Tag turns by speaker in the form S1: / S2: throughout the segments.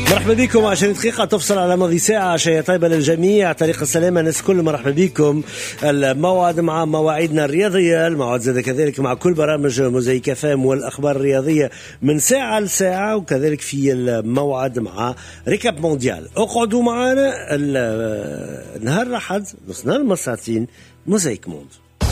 S1: مرحبا بكم. 20 دقيقة تفصل على ماضي ساعة. عشية طيبة للجميع. طريق السلامة الناس كل مرحبا بكم. الموعد مع مواعيدنا الرياضية، الموعد زاد كذلك مع كل برامج موزايك فام والأخبار الرياضية من ساعة لساعة، وكذلك في الموعد مع ريكاب مونديال. اقعدوا معنا النهار الأحد نص نهار المساعتين موزايك موند.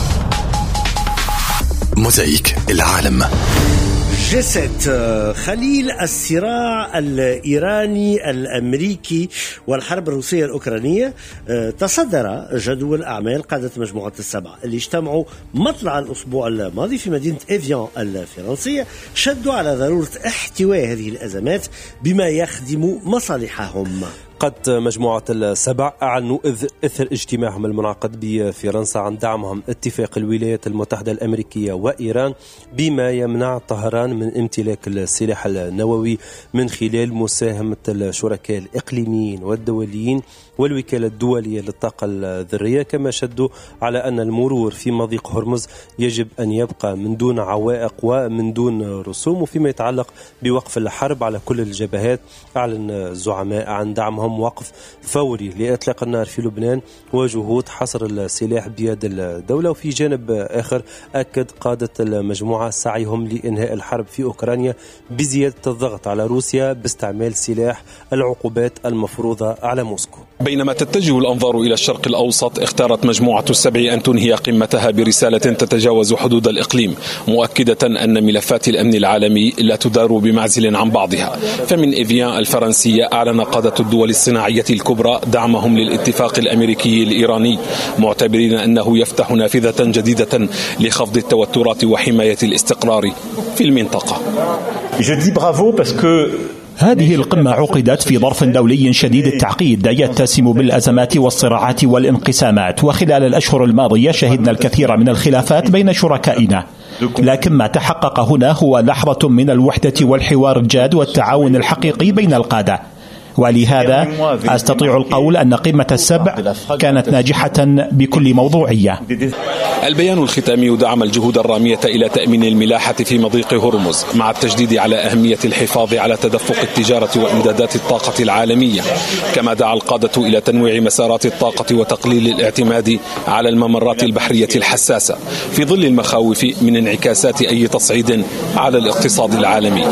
S2: موزايك العالم.
S1: جسد خليل الصراع الإيراني الأمريكي والحرب الروسية الأوكرانية، تصدر جدول أعمال قادة مجموعة السبعة اللي اجتمعوا مطلع الأسبوع الماضي في مدينة إيفيان الفرنسية. شدوا على ضرورة احتواء هذه الأزمات بما يخدم مصالحهم.
S3: قد مجموعة السبع أعلنوا إثر اجتماعهم المنعقد بفرنسا عن دعمهم اتفاق الولايات المتحدة الأمريكية وإيران بما يمنع طهران من امتلاك السلاح النووي من خلال مساهمة الشركاء الإقليميين والدوليين والوكالة الدولية للطاقة الذرية. كما شدوا على أن المرور في مضيق هرمز يجب أن يبقى من دون عوائق ومن دون رسوم. وفيما يتعلق بوقف الحرب على كل الجبهات، أعلن الزعماء عن دعمهم وقف فوري لإطلاق النار في لبنان وجهود حصر السلاح بيد الدولة. وفي جانب آخر أكد قادة المجموعة سعيهم لإنهاء الحرب في أوكرانيا بزيادة الضغط على روسيا باستعمال سلاح العقوبات المفروضة على موسكو.
S4: بينما تتجه الأنظار إلى الشرق الأوسط، اختارت مجموعة السبع أن تنهي قمتها برسالة تتجاوز حدود الإقليم، مؤكدة أن ملفات الأمن العالمي لا تدار بمعزل عن بعضها. فمن إيفيان الفرنسية أعلن قادة الدول الصناعية الكبرى دعمهم للاتفاق الأمريكي الإيراني، معتبرين أنه يفتح نافذة جديدة لخفض التوترات وحماية الاستقرار في المنطقة.
S5: هذه القمة عقدت في ظرف دولي شديد التعقيد يتسم بالأزمات والصراعات والانقسامات، وخلال الأشهر الماضية شهدنا الكثير من الخلافات بين شركائنا، لكن ما تحقق هنا هو لحظة من الوحدة والحوار الجاد والتعاون الحقيقي بين القادة. ولهذا أستطيع القول أن قمة السبع كانت ناجحة بكل موضوعية.
S4: البيان الختامي دعم الجهود الرامية إلى تأمين الملاحة في مضيق هرمز، مع التشديد على أهمية الحفاظ على تدفق التجارة وإمدادات الطاقة العالمية. كما دعا القادة إلى تنويع مسارات الطاقة وتقليل الاعتماد على الممرات البحرية الحساسة في ظل المخاوف من انعكاسات أي تصعيد على الاقتصاد العالمي.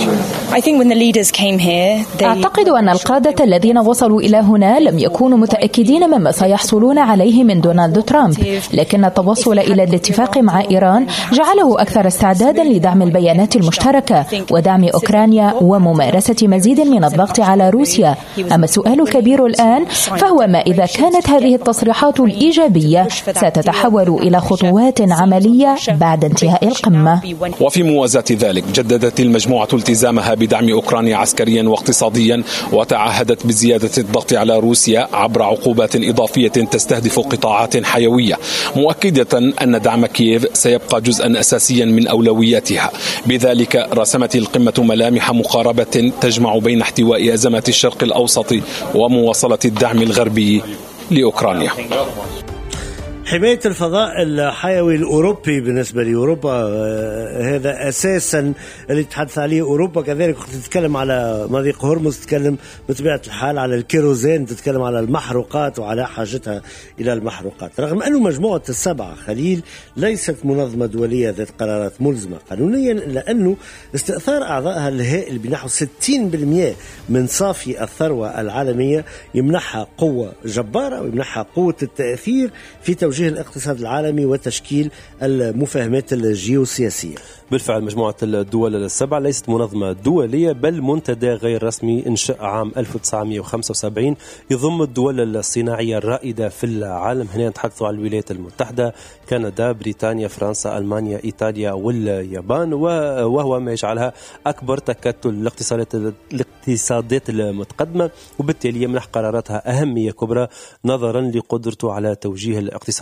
S6: أعتقد أن القادة الذين وصلوا إلى هنا لم يكونوا متأكدين مما سيحصلون عليه من دونالد ترامب، لكن التوصل إلى الاتفاق مع إيران جعله أكثر استعدادا لدعم البيانات المشتركة ودعم أوكرانيا وممارسة مزيد من الضغط على روسيا. أما السؤال الكبير الآن فهو ما إذا كانت هذه التصريحات الإيجابية ستتحول إلى خطوات عملية بعد انتهاء القمة.
S4: وفي موازاة ذلك جددت المجموعة التزامها بدعم أوكرانيا عسكريا واقتصاديا، وتعهدت بزيادة الضغط على روسيا عبر عقوبات إضافية تستهدف قطاعات حيوية، مؤكدة أن دعم كييف سيبقى جزءا أساسيا من أولوياتها. بذلك رسمت القمة ملامح مقاربة تجمع بين احتواء أزمات الشرق الأوسط ومواصلة الدعم الغربي لأوكرانيا.
S1: حماية الفضاء الحيوي الأوروبي بالنسبة لأوروبا هذا أساسا اللي تحدث عليه أوروبا. كذلك تتكلم على مضيق هرمز، تتكلم بطبيعة الحال على الكيروزين، تتكلم على المحروقات وعلى حاجتها إلى المحروقات. رغم أنه مجموعة السبعة خليل ليست منظمة دولية ذات قرارات ملزمة قانونيا، إلا أنه استئثار أعضائها الهائل بنحو 60% من صافي الثروة العالمية يمنحها قوة جبارة ويمنحها قوة التأثير في توجيه الاقتصاد العالمي وتشكيل المفاهمات الجيوسياسية.
S3: بالفعل مجموعة الدول السبع ليست منظمة دولية بل منتدى غير رسمي إنشاء عام 1975 يضم الدول الصناعية الرائدة في العالم. هنا نتحدث عن الولايات المتحدة، كندا، بريطانيا، فرنسا، ألمانيا، إيطاليا واليابان، وهو ما يجعلها أكبر تكتل الاقتصادات المتقدمة، وبالتالي يمنح قراراتها أهمية كبرى نظرا لقدرته على توجيه الاقتصاد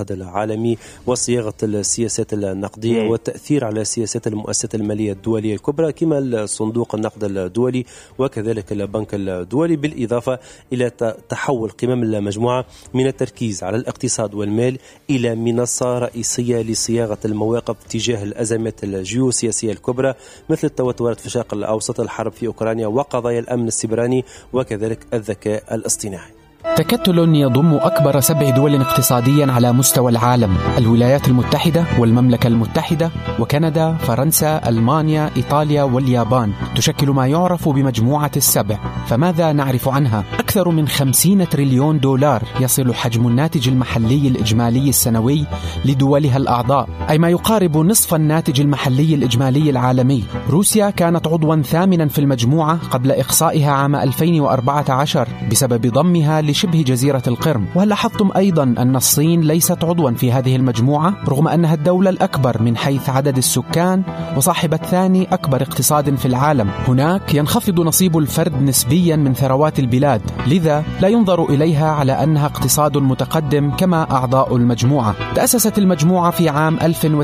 S3: المتحد العالمي وصياغة السياسات النقدية والتأثير على سياسات المؤسسات المالية الدولية الكبرى كما الصندوق النقد الدولي وكذلك البنك الدولي، بالإضافة إلى تحول قمم المجموعة من التركيز على الاقتصاد والمال إلى منصة رئيسية لصياغة المواقف تجاه الأزمات الجيوسياسية الكبرى مثل التوترات في الشرق الأوسط، الحرب في أوكرانيا، وقضايا الأمن السيبراني وكذلك الذكاء الاصطناعي.
S7: تكتل يضم أكبر 7 دول اقتصاديا على مستوى العالم: الولايات المتحدة والمملكة المتحدة وكندا، فرنسا، ألمانيا، إيطاليا واليابان، تشكل ما يعرف بمجموعة ال7. فماذا نعرف عنها؟ أكثر من 50 تريليون دولار يصل حجم الناتج المحلي الإجمالي السنوي لدولها الأعضاء، أي ما يقارب نصف الناتج المحلي الإجمالي العالمي. روسيا كانت عضوا ثامنا في المجموعة قبل إقصائها عام 2014 بسبب ضمها لشبه جزيرة القرم. وهل لاحظتم أيضا أن الصين ليست عضوا في هذه المجموعة رغم أنها الدولة الأكبر من حيث عدد السكان وصاحبة ثاني أكبر اقتصاد في العالم؟ هناك ينخفض نصيب الفرد نسبيا من ثروات البلاد، لذا لا ينظر إليها على أنها اقتصاد متقدم كما أعضاء المجموعة. تأسست المجموعة في عام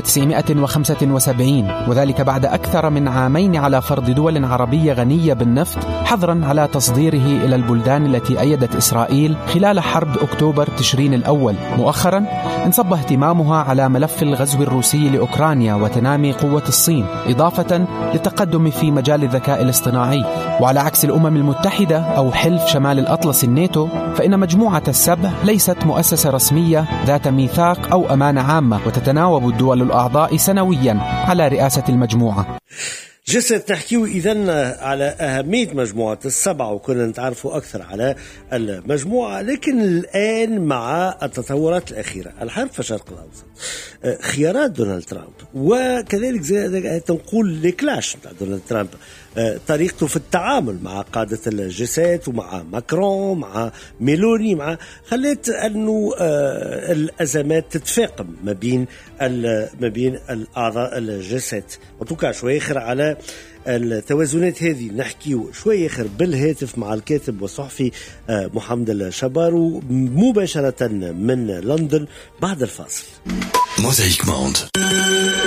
S7: 1975 وذلك بعد أكثر من عامين على فرض دول عربية غنية بالنفط حظرا على تصديره إلى البلدان التي أيدت إسرائيل خلال حرب أكتوبر تشرين الأول. مؤخرا انصب اهتمامها على ملف الغزو الروسي لأوكرانيا وتنامي قوة الصين، إضافة للتقدم في مجال الذكاء الاصطناعي. وعلى عكس الأمم المتحدة أو حلف شمال الأطلس الناتو، فإن مجموعة ال7 ليست مؤسسة رسمية ذات ميثاق أو أمانة عامة، وتتناوب الدول الأعضاء سنويا على رئاسة المجموعة.
S1: جسد نحكيو إذن على أهمية مجموعة ال7 وكنا نتعرفوا أكثر على المجموعة، لكن الآن مع التطورات الأخيرة، الحرب في الشرق الأوسط، خيارات دونالد ترامب، وكذلك زي تنقول الكلاش بتاع دونالد ترامب، طريقته في التعامل مع قادة الجسات ومع ماكرون مع ميلوني، مع خلت أنه الأزمات تتفاقم ما بين الأعضاء الجسات. وتوقع شوي آخر على التوازنات هذه نحكي شوي آخر بالهاتف مع الكاتب والصحفي محمد الشبارو مباشرة من لندن بعد الفاصل.
S2: موزايك موند.